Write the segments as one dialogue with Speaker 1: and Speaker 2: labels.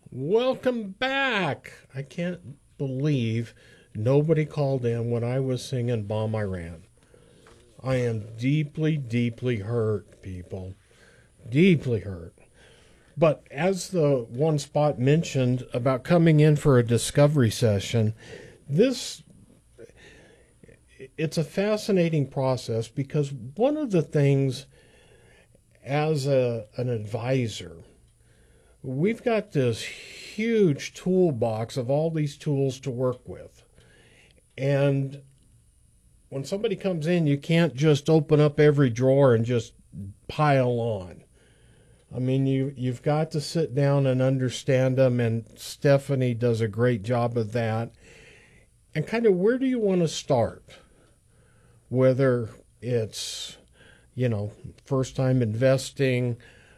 Speaker 1: Welcome back. I can't believe nobody called in when I was singing Bomb Iran. I am deeply, deeply hurt, people. Deeply hurt. But as the one spot mentioned about coming in for a discovery session, it's a fascinating process because one of the things as an advisor, we've got this huge toolbox of all these tools to work with. And when somebody comes in, you can't just open up every drawer and just pile on. I mean, you've got to sit down and understand them, and Stephanie does a great job of that. And kind of where do you want to start? Whether it's, first time investing,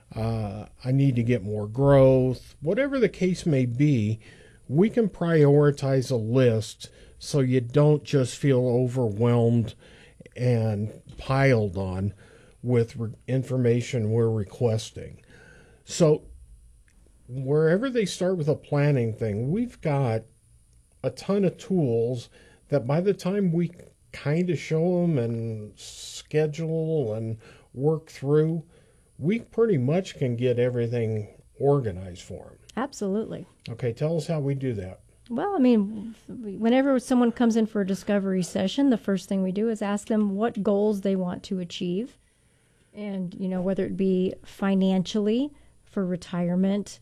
Speaker 1: I need to get more growth, whatever the case may be, we can prioritize a list so you don't just feel overwhelmed and piled on with information we're requesting. So wherever they start with a planning thing, we've got a ton of tools that by the time we kind of show them and schedule and work through, we pretty much can get everything organized for them.
Speaker 2: Absolutely.
Speaker 1: Okay, tell us how we do that.
Speaker 2: Well, I mean, whenever someone comes in for a discovery session, the first thing we do is ask them what goals they want to achieve. And, whether it be financially, for retirement,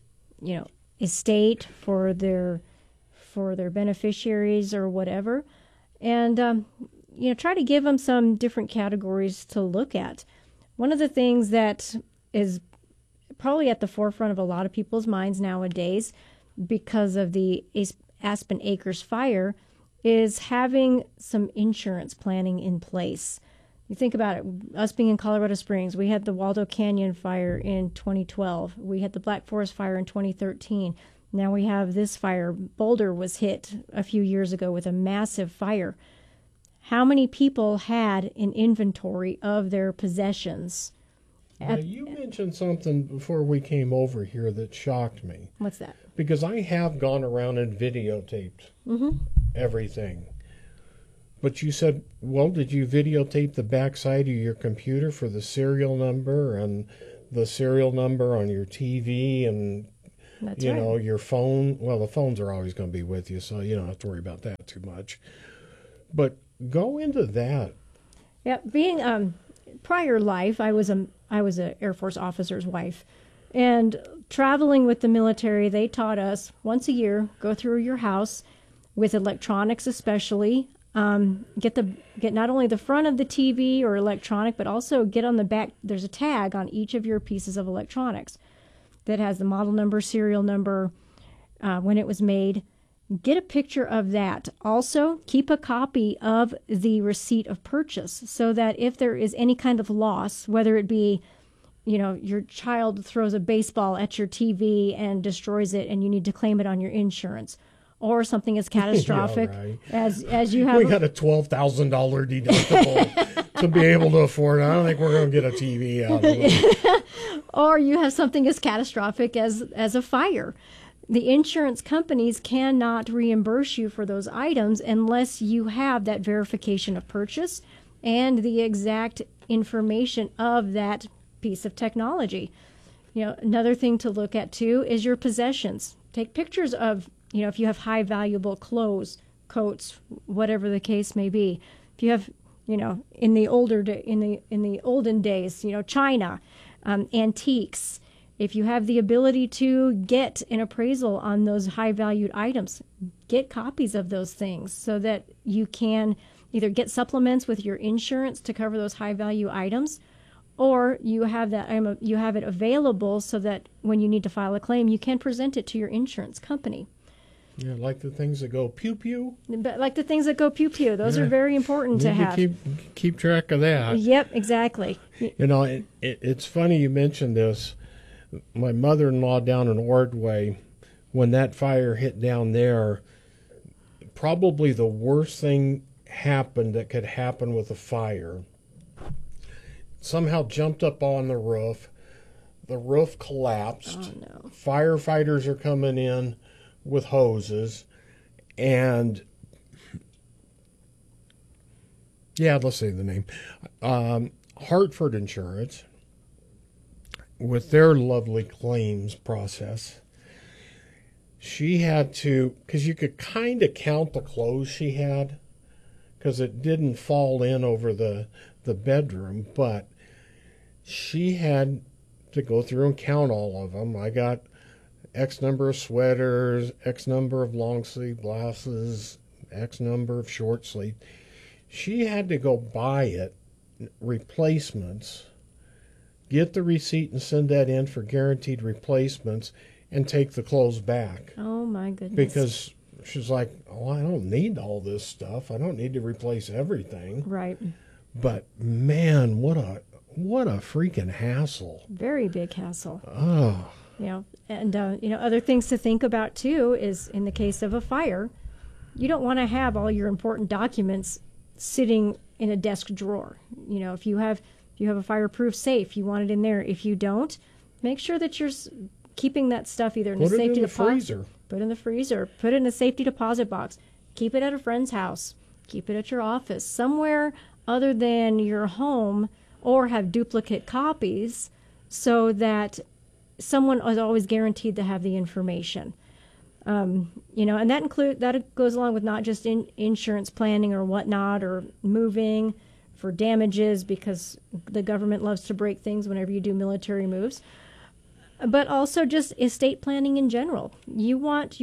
Speaker 2: estate, for their beneficiaries or whatever. And, try to give them some different categories to look at. One of the things that is probably at the forefront of a lot of people's minds nowadays because of the Aspen Acres fire is having some insurance planning in place. You think about it, us being in Colorado Springs, we had the Waldo Canyon fire in 2012. We had the Black Forest fire in 2013. Now we have this fire. Boulder was hit a few years ago with a massive fire. How many people had an inventory of their possessions?
Speaker 1: Now, you mentioned something before we came over here that shocked me.
Speaker 2: What's that?
Speaker 1: Because I have gone around and videotaped everything. But you said, well, did you videotape the backside of your computer for the serial number and the serial number on your TV and,
Speaker 2: That's right.
Speaker 1: Your phone? Well, the phones are always going to be with you, so you don't have to worry about that too much. But go into that.
Speaker 2: Yeah, being prior life, I was a Air Force officer's wife, and traveling with the military, they taught us once a year, go through your house with electronics especially. Get not only the front of the TV or electronic, but also get on the back. There's a tag on each of your pieces of electronics that has the model number, serial number, when it was made. Get a picture of that. Also, keep a copy of the receipt of purchase so that if there is any kind of loss, whether it be, your child throws a baseball at your TV and destroys it and you need to claim it on your insurance, or something as catastrophic as you have.
Speaker 1: We got a $12,000 deductible to be able to afford it. I don't think we're going to get a TV out of it.
Speaker 2: Or you have something as catastrophic as a fire. The insurance companies cannot reimburse you for those items unless you have that verification of purchase and the exact information of that piece of technology. Another thing to look at too is your possessions. Take pictures of, if you have high valuable clothes, coats, whatever the case may be. If you have, in the olden days, china, antiques. If you have the ability to get an appraisal on those high-valued items, get copies of those things so that you can either get supplements with your insurance to cover those high-value items, or you have it available so that when you need to file a claim, you can present it to your insurance company.
Speaker 1: Yeah, like the things that go pew-pew.
Speaker 2: Like the things that go pew-pew. Those are very important to have.
Speaker 1: Keep track of that.
Speaker 2: Yep, exactly.
Speaker 1: It's funny you mentioned this. My mother-in-law down in Ordway, when that fire hit down there, probably the worst thing happened that could happen with a fire. Somehow jumped up on the roof. the roof collapsed.
Speaker 2: Oh, no.
Speaker 1: Firefighters are coming in with hoses. And, yeah, let's say the name. Hartford Insurance, with their lovely claims process, she had to, because you could kind of count the clothes she had, because it didn't fall in over the bedroom, but she had to go through and count all of them. I got X number of sweaters, X number of long sleeve blouses, X number of short sleeve. She had to go buy it, replacements, get the receipt and send that in for guaranteed replacements, and take the clothes back.
Speaker 2: Oh, my goodness.
Speaker 1: Because she's like, oh, I don't need all this stuff. I don't need to replace everything.
Speaker 2: Right.
Speaker 1: But, man, what a freaking hassle.
Speaker 2: Very big hassle.
Speaker 1: Oh.
Speaker 2: You know, and, other things to think about, too, is in the case of a fire, you don't want to have all your important documents sitting in a desk drawer. You know, if you have a fireproof safe, you want it in there. If you don't, make sure that you're keeping that stuff either in a safety deposit.
Speaker 1: Freezer.
Speaker 2: Put it in the freezer. Put it in a safety deposit box. Keep it at a friend's house. Keep it at your office. Somewhere other than your home, or have duplicate copies so that someone is always guaranteed to have the information. And that goes along with not just insurance planning or whatnot, or moving for damages, because the government loves to break things whenever you do military moves, but also just estate planning in general. You want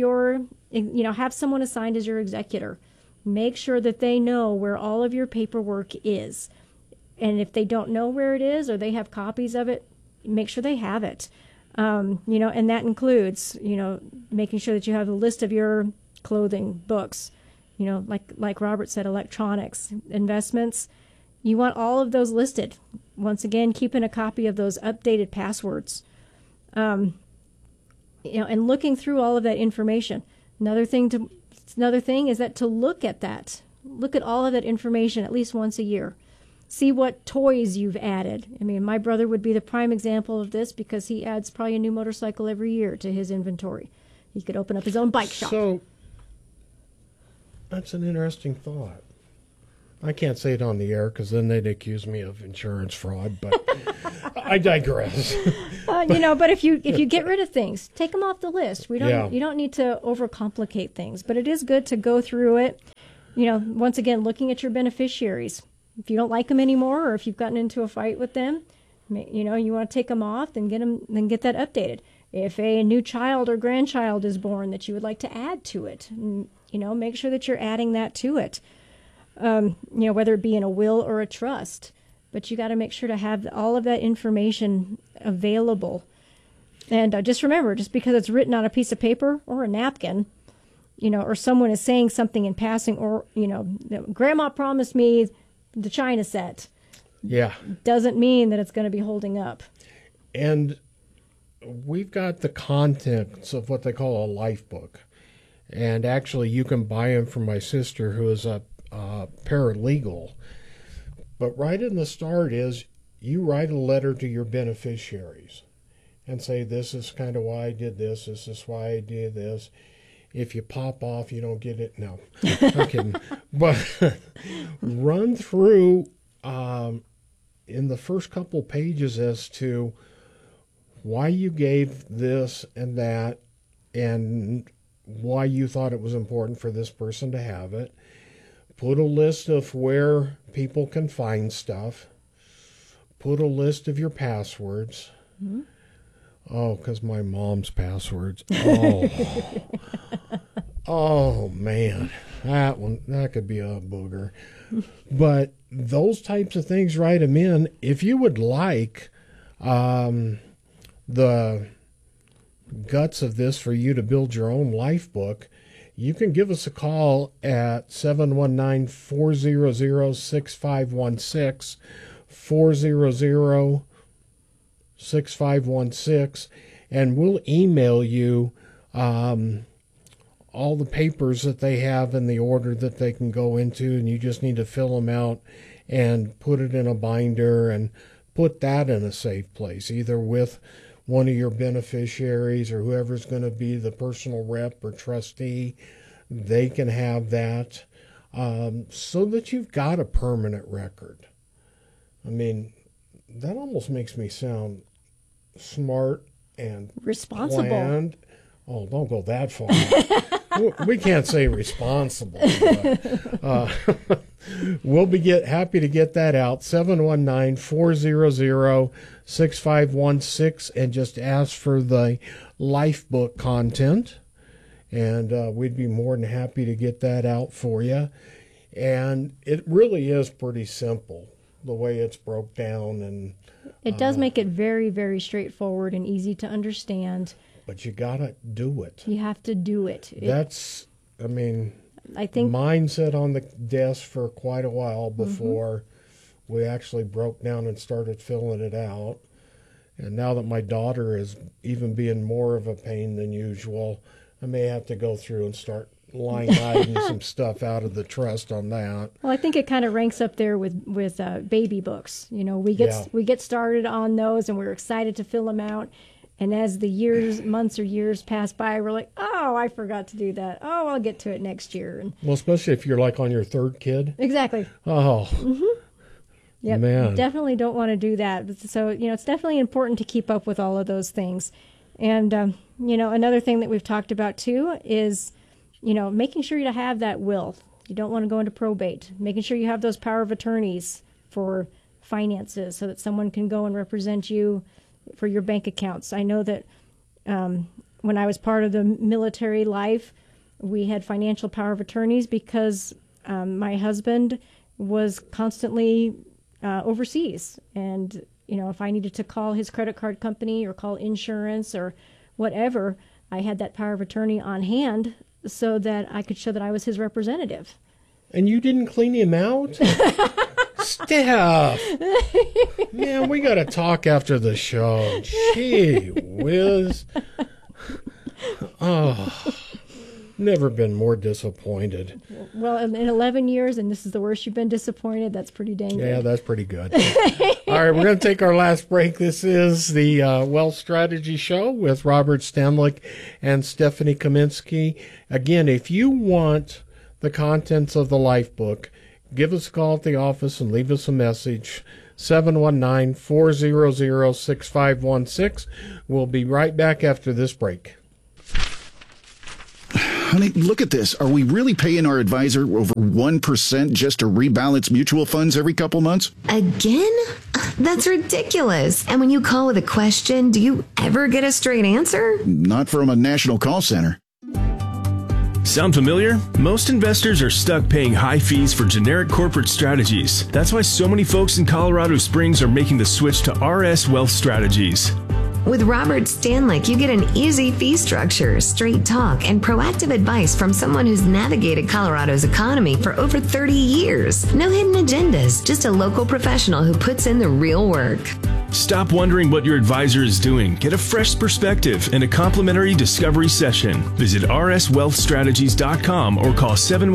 Speaker 2: have someone assigned as your executor. Make sure that they know where all of your paperwork is. And if they don't know where it is, or they have copies of it, make sure they have it. And that includes, making sure that you have a list of your clothing, books, like Robert said, electronics, investments. You want all of those listed. Once again, keeping a copy of those updated passwords. And looking through all of that information. Another thing is that to look at all of that information at least once a year. See what toys you've added. I mean, my brother would be the prime example of this, because he adds probably a new motorcycle every year to his inventory. He could open up his own bike shop.
Speaker 1: So, that's an interesting thought. I can't say it on the air, because then they'd accuse me of insurance fraud, but I digress.
Speaker 2: But if you get rid of things, take them off the list. You don't need to overcomplicate things, but it is good to go through it. Once again, looking at your beneficiaries. If you don't like them anymore, or if you've gotten into a fight with them, you want to take them off and get that updated. If a new child or grandchild is born that you would like to add to it, make sure that you're adding that to it. Whether it be in a will or a trust, but you got to make sure to have all of that information available. And just remember, just because it's written on a piece of paper or a napkin, or someone is saying something in passing, or, Grandma promised me the china set.
Speaker 1: Yeah.
Speaker 2: Doesn't mean that it's going to be holding up. And
Speaker 1: we've got the contents of what they call a life book. And actually, you can buy them from my sister, who is a paralegal. But right in the start is you write a letter to your beneficiaries and say, this is kind of why I did this. This is why I did this. If you pop off, you don't get it. No, I'm kidding. But run through in the first couple pages as to why you gave this and that, and why you thought it was important for this person to have it. Put a list of where people can find stuff. Put a list of your passwords. Mm-hmm. Oh, because my mom's passwords. Oh. Oh, man. That could be a booger. But those types of things, write them in. If you would like the guts of this for you to build your own life book, you can give us a call at 719-400-6516, 400-6516, and we'll email you all the papers that they have in the order that they can go into, and you just need to fill them out and put it in a binder and put that in a safe place, either with one of your beneficiaries or whoever's going to be the personal rep or trustee, they can have that, so that you've got a permanent record. I mean, that almost makes me sound smart and
Speaker 2: responsible.
Speaker 1: Planned. Oh, don't go that far. We can't say responsible. We'll be happy to get that out. 719-400-6516, and just ask for the life book content. And we'd be more than happy to get that out for you. And it really is pretty simple, the way it's broke down. And
Speaker 2: it does make it very, very straightforward and easy to understand.
Speaker 1: But you got to do it.
Speaker 2: You have to do it.
Speaker 1: I think mine sat on the desk for quite a while before we actually broke down and started filling it out. And now that my daughter is even being more of a pain than usual, I may have to go through and start line item some stuff out of the trust on that.
Speaker 2: Well, I think it kind of ranks up there with baby books. You know, we get started on those, and we're excited to fill them out. And as the months or years pass by, we're like, oh, I forgot to do that. Oh, I'll get to it next year. And
Speaker 1: well, especially if you're like on your third kid.
Speaker 2: Exactly.
Speaker 1: Oh,
Speaker 2: yep.
Speaker 1: Man.
Speaker 2: You definitely don't want to do that. So, it's definitely important to keep up with all of those things. And, another thing that we've talked about, too, is, making sure you have that will. You don't want to go into probate. Making sure you have those power of attorneys for finances so that someone can go and represent you for your bank accounts. I know that when I was part of the military life, we had financial power of attorneys because my husband was constantly overseas. And, if I needed to call his credit card company or call insurance or whatever, I had that power of attorney on hand so that I could show that I was his representative.
Speaker 1: And you didn't clean him out? Steph! Man, we got to talk after the show. Gee whiz. Oh, never been more disappointed.
Speaker 2: Well, in 11 years, and this is the worst you've been disappointed, that's pretty dang good.
Speaker 1: Yeah, that's pretty good. All right, we're going to take our last break. This is the Wealth Strategy Show with Robert Stanlick and Stephanie Kaminsky. Again, if you want the contents of the Life Book, give us a call at the office and leave us a message, 719-400-6516. We'll be right back after this break.
Speaker 3: Honey, look at this. Are we really paying our advisor over 1% just to rebalance mutual funds every couple months?
Speaker 4: Again? That's ridiculous. And when you call with a question, do you ever get a straight answer?
Speaker 3: Not from a national call center.
Speaker 5: Sound familiar? Most investors are stuck paying high fees for generic corporate strategies. That's why so many folks in Colorado Springs are making the switch to RS Wealth Strategies.
Speaker 4: With Robert Stanlick, you get an easy fee structure, straight talk, and proactive advice from someone who's navigated Colorado's economy for over 30 years. No hidden agendas, just a local professional who puts in the real work.
Speaker 5: Stop wondering what your advisor is doing. Get a fresh perspective and a complimentary discovery session. Visit rswealthstrategies.com or call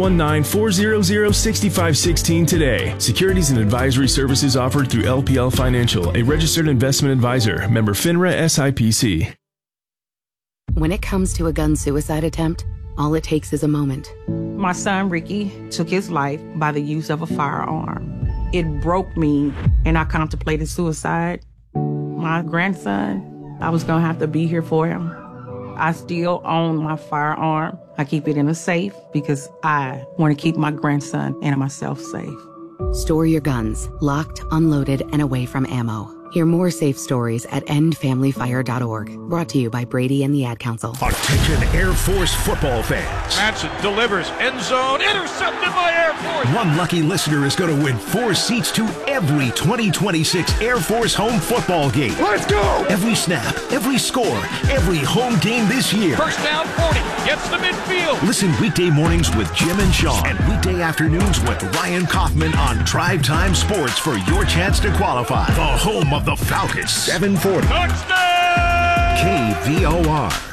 Speaker 5: 719-400-6516 today. Securities and advisory services offered through LPL Financial, a registered investment advisor. Member FINRA SIPC.
Speaker 6: When it comes to a gun suicide attempt, all it takes is a moment.
Speaker 7: My son, Ricky, took his life by the use of a firearm. It broke me, and I contemplated suicide. My grandson, I was going to have to be here for him. I still own my firearm. I keep it in a safe because I want to keep my grandson and myself safe.
Speaker 6: Store your guns, locked, unloaded, and away from ammo. Hear more safe stories at endfamilyfire.org. Brought to you by Brady and the Ad Council.
Speaker 8: Attention Air Force football fans.
Speaker 9: Madsen delivers, end zone, intercepted by Air Force.
Speaker 8: One lucky listener is going to win 4 seats to every 2026 Air Force home football game.
Speaker 9: Let's go!
Speaker 8: Every snap, every score, every home game this year.
Speaker 9: First down 40, gets the midfield.
Speaker 8: Listen weekday mornings with Jim and Sean and weekday afternoons with Ryan Kaufman on Drive Time Sports for your chance to qualify. The home of the Falcons. 740.
Speaker 9: Touchdown!
Speaker 8: KVOR.